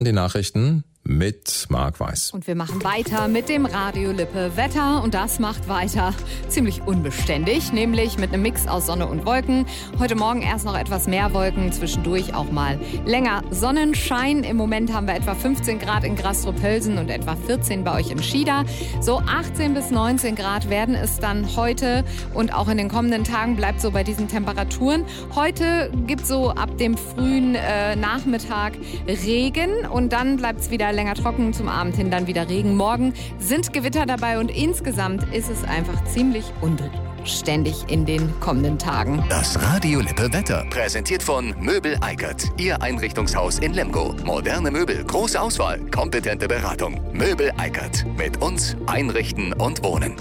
Die Nachrichten mit Marc Weiß. Und wir machen weiter mit dem Radio Lippe Wetter. Und das macht weiter ziemlich unbeständig, nämlich mit einem Mix aus Sonne und Wolken. Heute Morgen erst noch etwas mehr Wolken, zwischendurch auch mal länger Sonnenschein. Im Moment haben wir etwa 15 Grad in Grastrup-Hölsen und etwa 14 bei euch in Schieder. So 18 bis 19 Grad werden es dann heute und auch in den kommenden Tagen bleibt so bei diesen Temperaturen. Heute gibt es so ab dem frühen Nachmittag Regen und dann bleibt es wieder länger trocken, zum Abend hin dann wieder Regen. Morgen sind Gewitter dabei und insgesamt ist es einfach ziemlich unbeständig in den kommenden Tagen. Das Radio Lippe Wetter präsentiert von Möbel Eickert. Ihr Einrichtungshaus in Lemgo. Moderne Möbel, große Auswahl, kompetente Beratung. Möbel Eickert. Mit uns einrichten und wohnen.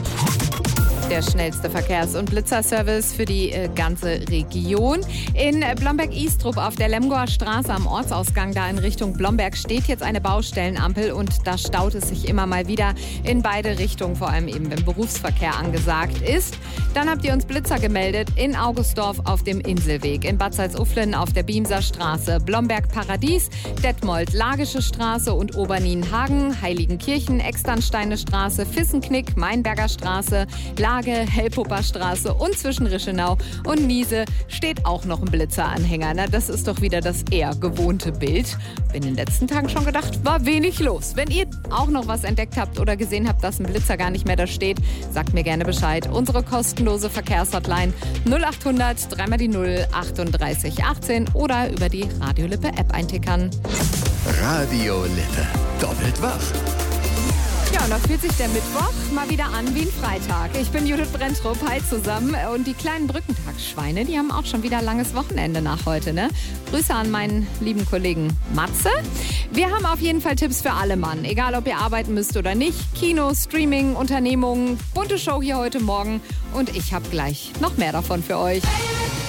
Der schnellste Verkehrs- und Blitzerservice für die ganze Region. In Blomberg-Istrup auf der Lemgoer Straße am Ortsausgang da in Richtung Blomberg steht jetzt eine Baustellenampel und da staut es sich immer mal wieder in beide Richtungen, vor allem eben wenn Berufsverkehr angesagt ist. Dann habt ihr uns Blitzer gemeldet in Augustdorf auf dem Inselweg, in Bad Salzuflen auf der Biemser Straße, Blomberg-Paradies, Detmold, Lagische Straße und Obernienhagen, Heiligenkirchen, Externsteine Straße, Fissenknick, Mainberger Straße, Lage, Helpupper Straße und zwischen Rischenau und Niese steht auch noch ein Blitzeranhänger. Na, das ist doch wieder das eher gewohnte Bild. In den letzten Tagen schon gedacht, war wenig los. Wenn ihr auch noch was entdeckt habt oder gesehen habt, dass ein Blitzer gar nicht mehr da steht, sagt mir gerne Bescheid. Unsere kostenlose Verkehrshotline 0800 3 mal die 0 38 18 oder über die Radio Lippe App eintickern. Radio Lippe. Doppelt wach. Ja, und da fühlt sich der Mittwoch mal wieder an wie ein Freitag. Ich bin Judith Brenntrup, hi zusammen. Und die kleinen Brückentagsschweine, die haben auch schon wieder langes Wochenende nach heute, ne? Grüße an meinen lieben Kollegen Matze. Wir haben auf jeden Fall Tipps für alle Mann, egal ob ihr arbeiten müsst oder nicht. Kino, Streaming, Unternehmungen, bunte Show hier heute Morgen. Und ich habe gleich noch mehr davon für euch.